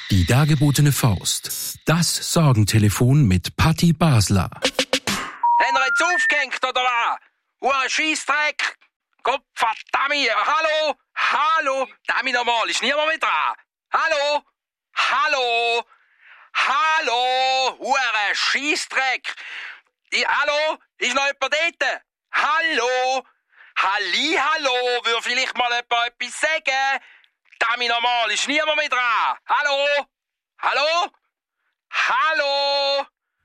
Die dargebotene Faust. Das Sorgentelefon mit Patti Basler. Haben wir jetzt aufgehängt, oder was? Scheissdreck! Gott verdammt! Hallo? Hallo? Damit nochmal, ist niemand mehr dran? Hallo? Hallo? Hallo? Scheissdreck! Hallo? Ist noch jemand dort? Hallo? Hallo? Würde vielleicht mal jemand etwas sagen? Damit nochmal, ist niemand mehr dran? Hallo? Hallo? Hallo?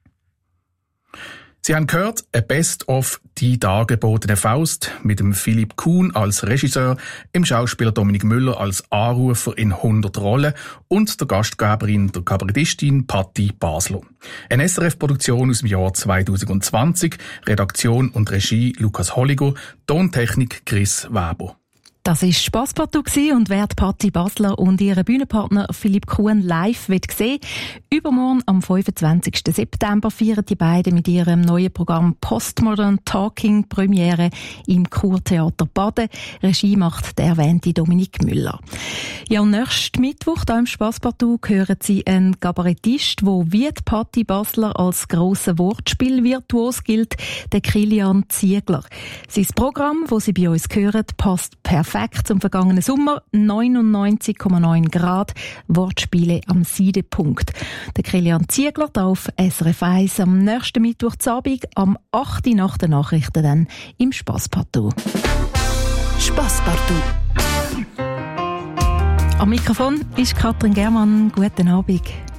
Sie haben gehört, ein Best-of «Die dargebotene Faust» mit dem Philipp Kuhn als Regisseur, dem Schauspieler Dominik Müller als Anrufer in 100 Rollen und der Gastgeberin, der Kabarettistin Patti Basler. Eine SRF-Produktion aus dem Jahr 2020, Redaktion und Regie Lukas Holliger, Tontechnik Chris Weber. Das war Spasspartout und wer Patti Basler und ihren Bühnenpartner Philipp Kuhn live sehen will, übermorgen am 25. September feiern die beiden mit ihrem neuen Programm Postmodern Talking Premiere im Kurtheater Baden. Regie macht der erwähnte Dominik Müller. Ja, und nächsten Mittwoch hier im Spasspartout hören Sie einen Kabarettist, der wie die Patti Basler als grosser Wortspielvirtuos gilt, der Kilian Ziegler. Sein Programm, das Sie bei uns hören, passt perfekt zum vergangenen Sommer. 99,9 Grad. Wortspiele am Seidepunkt. Der Kilian Ziegler da auf SRF 1 am nächsten Mittwoch am 8. nach den Nachrichten dann im Spasspartout. Spasspartout. Am Mikrofon ist Katrin Germann. Guten Abend.